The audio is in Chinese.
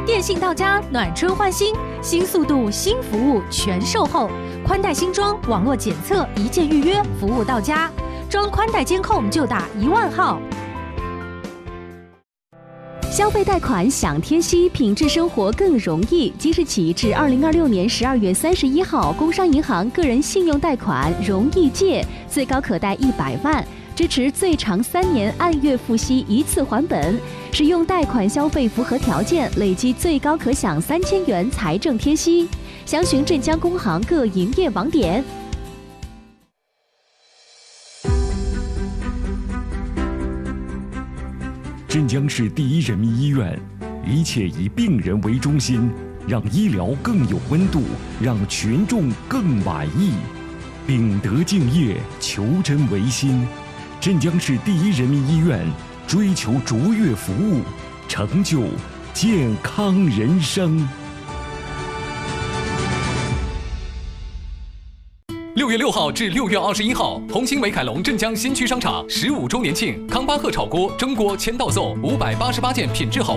电信到家，暖春换新，新速度、新服务全售后，宽带新装，网络检测，一键预约，服务到家。装宽带监控就打10000号。 消费贷款享贴息，品质生活更容易。即日起至2026年12月31号，工商银行个人信用贷款容易借，最高可贷100万，支持最长3年按月付息一次还本。使用贷款消费符合条件，累计最高可享3000元财政贴息。详询镇江工行各营业网点。 镇江市第一人民医院，一切以病人为中心，让医疗更有温度，让群众更满意。秉德敬业，求真为心。镇江市第一人民医院追求卓越服务，成就健康人生。 6月6号至6月21号，红星美凯龙镇江新区商场15周年庆，康巴赫炒锅蒸锅签到送588件品质好